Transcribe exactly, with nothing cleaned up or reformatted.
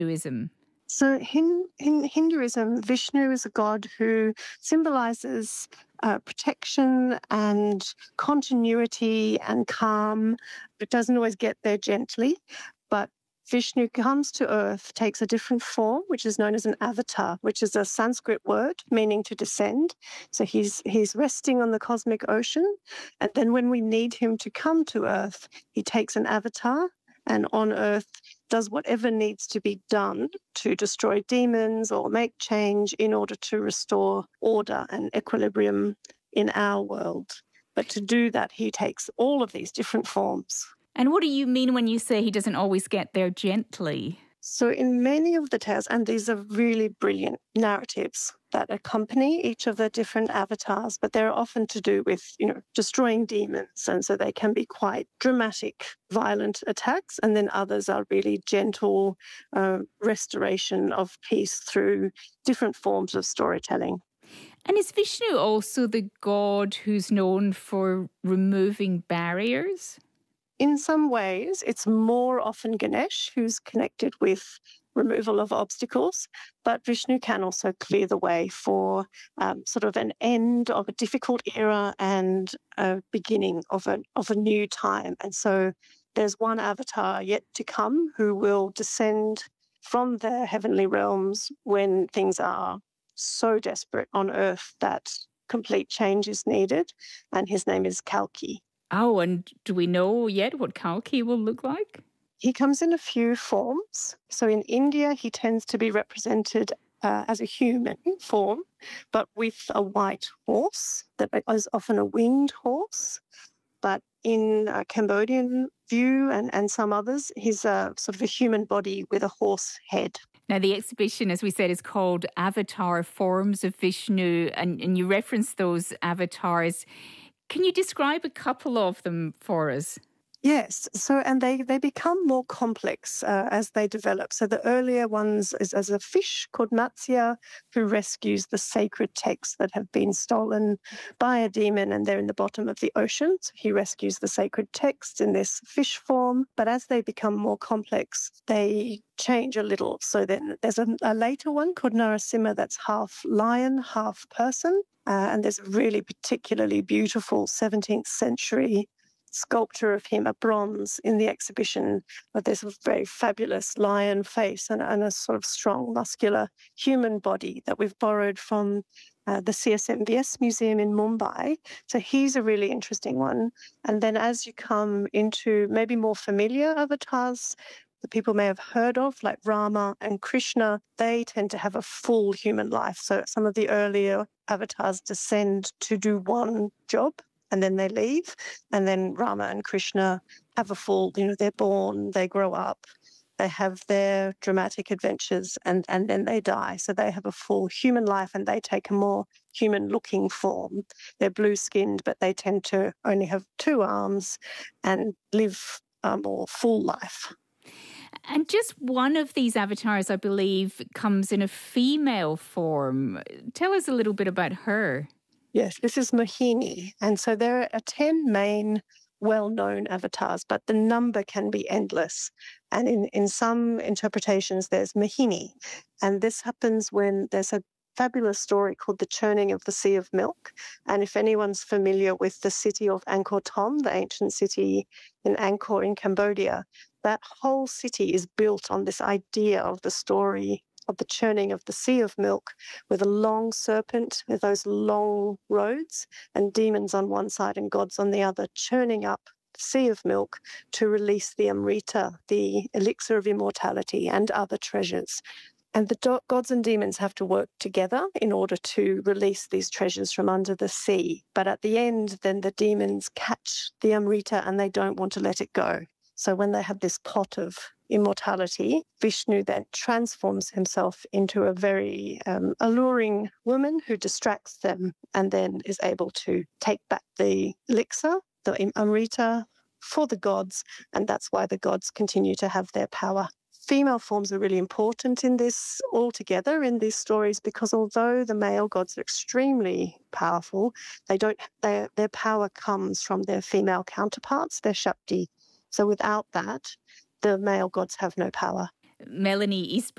Hinduism? So in, in Hinduism, Vishnu is a god who symbolizes uh, protection and continuity and calm. It doesn't always get there gently, but Vishnu comes to earth, takes a different form, which is known as an avatar, which is a Sanskrit word meaning to descend. So he's he's resting on the cosmic ocean. And then when we need him to come to earth, he takes an avatar and on earth does whatever needs to be done to destroy demons or make change in order to restore order and equilibrium in our world. But to do that, he takes all of these different forms. And what do you mean when you say he doesn't always get there gently? So in many of the tales, and these are really brilliant narratives that accompany each of the different avatars, but they're often to do with, you know, destroying demons. And so they can be quite dramatic, violent attacks. And then others are really gentle uh, restoration of peace through different forms of storytelling. And is Vishnu also the god who's known for removing barriers? In some ways, it's more often Ganesh who's connected with removal of obstacles, but Vishnu can also clear the way for um, sort of an end of a difficult era and a beginning of a, of a new time. And so there's one avatar yet to come who will descend from the heavenly realms when things are so desperate on earth that complete change is needed, and his name is Kalki. Oh, and do we know yet what Kalki will look like? He comes in a few forms. So in India, he tends to be represented uh, as a human form, but with a white horse that is often a winged horse. But in a Cambodian view and, and some others, he's a sort of a human body with a horse head. Now, the exhibition, as we said, is called Avatar Forms of Vishnu, and, and you reference those avatars. Can you describe a couple of them for us? Yes. So, and they, they become more complex uh, as they develop. So the earlier ones is as a fish called Matsya, who rescues the sacred texts that have been stolen by a demon, and they're in the bottom of the ocean. So he rescues the sacred texts in this fish form. But as they become more complex, they change a little. So then there's a, a later one called Narasimha that's half lion, half person. Uh, and there's a really particularly beautiful seventeenth century sculpture of him, a bronze, in the exhibition. But there's a very fabulous lion face and, and a sort of strong, muscular human body that we've borrowed from uh, the C S M V S Museum in Mumbai. So he's a really interesting one. And then as you come into maybe more familiar avatars that people may have heard of, like Rama and Krishna, they tend to have a full human life. So some of the earlier avatars descend to do one job, and then they leave. And then Rama and Krishna have a full, you know, they're born, they grow up, they have their dramatic adventures, and, and then they die. So they have a full human life and they take a more human-looking form. They're blue-skinned, but they tend to only have two arms and live a more full life. And just one of these avatars, I believe, comes in a female form. Tell us a little bit about her. Yes, this is Mohini. And so there are ten main well-known avatars, but the number can be endless. And in, in some interpretations, there's Mohini. And this happens when there's a fabulous story called The Churning of the Sea of Milk. And if anyone's familiar with the city of Angkor Thom, the ancient city in Angkor in Cambodia, that whole city is built on this idea of the story of the churning of the Sea of Milk, with a long serpent with those long roads and demons on one side and gods on the other, churning up the Sea of Milk to release the Amrita, the elixir of immortality, and other treasures. And the do- gods and demons have to work together in order to release these treasures from under the sea. But at the end, then the demons catch the Amrita and they don't want to let it go. So when they have this pot of immortality, Vishnu then transforms himself into a very um, alluring woman who distracts them and then is able to take back the elixir, the Amrita, for the gods, and that's why the gods continue to have their power. Female forms are really important in this altogether, in these stories, because although the male gods are extremely powerful, they don't. Their their power comes from their female counterparts, their Shakti. So without that, the male gods have no power. Melanie Eastburn